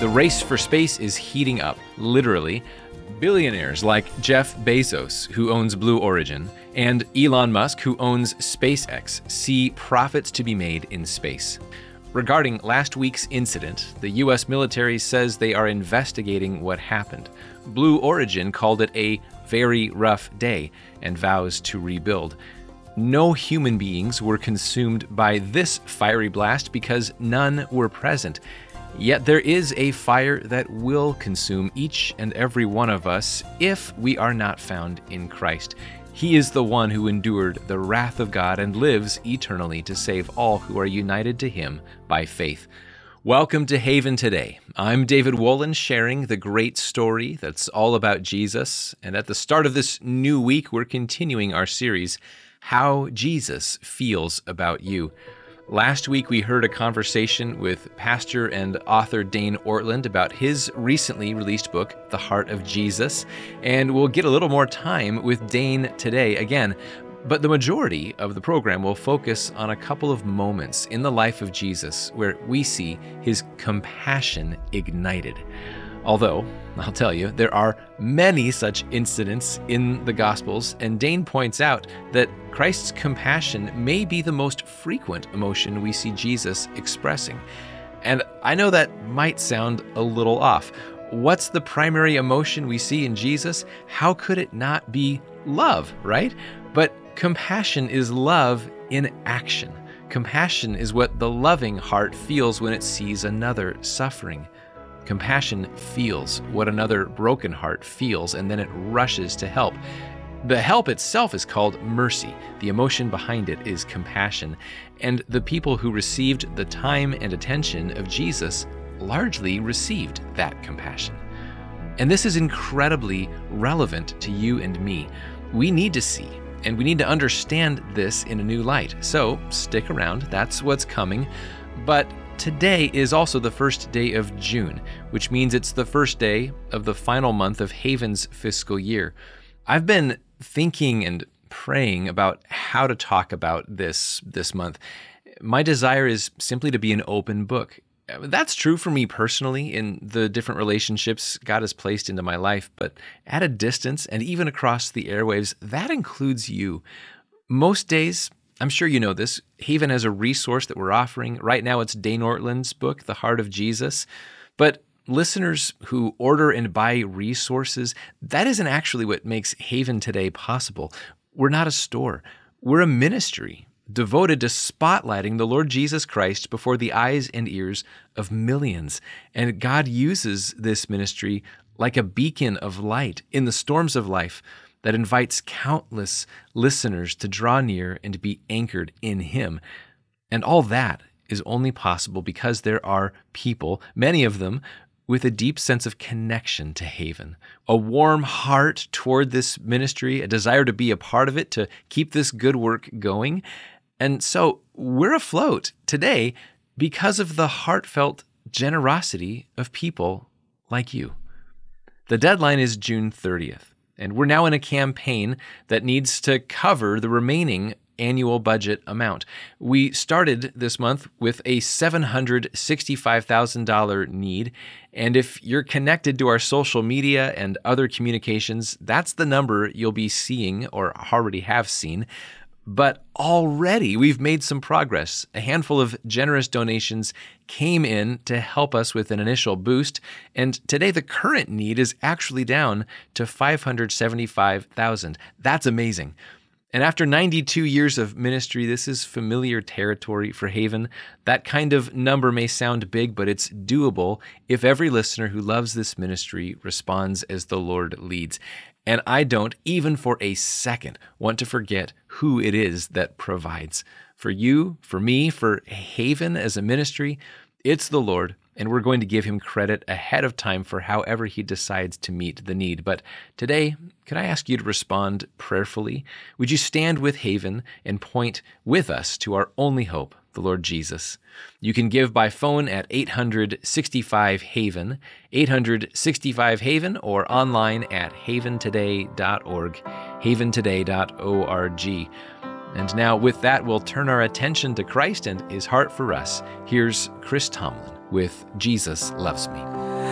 The race for space is heating up, literally. Billionaires like Jeff Bezos, who owns Blue Origin, and Elon Musk, who owns SpaceX, see profits to be made in space. Regarding last week's incident, the U.S. military says they are investigating what happened. Blue Origin called it a very rough day and vows to rebuild. No human beings were consumed by this fiery blast because none were present. Yet there is a fire that will consume each and every one of us if we are not found in Christ. He is the one who endured the wrath of God and lives eternally to save all who are united to him by faith. Welcome to Haven Today. I'm David Wolin, sharing the great story that's all about Jesus. And at the start of this new week, we're continuing our series, How Jesus Feels About You. Last week, we heard a conversation with pastor and author Dane Ortlund about his recently released book, The Heart of Jesus, and we'll get a little more time with Dane today again. But the majority of the program will focus on a couple of moments in the life of Jesus where we see his compassion ignited. Although, I'll tell you, there are many such incidents in the Gospels, and Dane points out that Christ's compassion may be the most frequent emotion we see Jesus expressing. And I know that might sound a little off. What's the primary emotion we see in Jesus? How could it not be love, right? But compassion is love in action. Compassion is what the loving heart feels when it sees another suffering. Compassion feels what another broken heart feels, and then it rushes to help. The help itself is called mercy. The emotion behind it is compassion. And the people who received the time and attention of Jesus largely received that compassion. And this is incredibly relevant to you and me. We need to see, and we need to understand this in a new light. So stick around, that's what's coming. But today is also the first day of June, which means it's the first day of the final month of Haven's fiscal year. I've been thinking and praying about how to talk about this month. My desire is simply to be an open book. That's true for me personally in the different relationships God has placed into my life, but at a distance and even across the airwaves, that includes you. Most days, I'm sure you know this, Haven has a resource that we're offering. Right now it's Dane Ortlund's book, The Heart of Jesus. But listeners who order and buy resources, that isn't actually what makes Haven Today possible. We're not a store. We're a ministry devoted to spotlighting the Lord Jesus Christ before the eyes and ears of millions. And God uses this ministry like a beacon of light in the storms of life that invites countless listeners to draw near and to be anchored in him. And all that is only possible because there are people, many of them, with a deep sense of connection to Haven, a warm heart toward this ministry, a desire to be a part of it, to keep this good work going. And so we're afloat today because of the heartfelt generosity of people like you. The deadline is June 30th. And we're now in a campaign that needs to cover the remaining annual budget amount. We started this month with a $765,000 need. And if you're connected to our social media and other communications, that's the number you'll be seeing or already have seen. But already we've made some progress. A handful of generous donations came in to help us with an initial boost, and today the current need is actually down to $575,000. That's amazing. And after 92 years of ministry, this is familiar territory for Haven. That kind of number may sound big, but it's doable if every listener who loves this ministry responds as the Lord leads. And I don't, even for a second, want to forget who it is that provides. For you, for me, for Haven as a ministry, it's the Lord, and we're going to give him credit ahead of time for however he decides to meet the need. But today, could I ask you to respond prayerfully? Would you stand with Haven and point with us to our only hope, the Lord Jesus? You can give by phone at 865-HAVEN, 865-HAVEN, or online at haventoday.org, haventoday.org. And now with that, we'll turn our attention to Christ and his heart for us. Here's Chris Tomlin with Jesus Loves Me.